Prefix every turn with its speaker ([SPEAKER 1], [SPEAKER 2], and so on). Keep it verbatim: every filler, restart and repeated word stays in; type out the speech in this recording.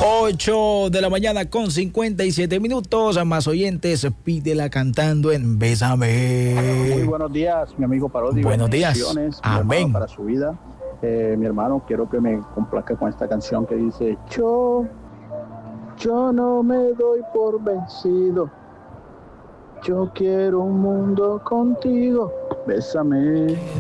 [SPEAKER 1] ocho de la mañana con cincuenta y siete minutos. A más oyentes, pídela cantando en Bésame.
[SPEAKER 2] Muy buenos días, mi amigo Parodi.
[SPEAKER 1] Buenos días.
[SPEAKER 2] Amén. Para su vida. Eh, mi hermano, quiero que me complazca con esta canción que dice: Yo, yo no me doy por vencido. Yo quiero un mundo contigo. Bésame.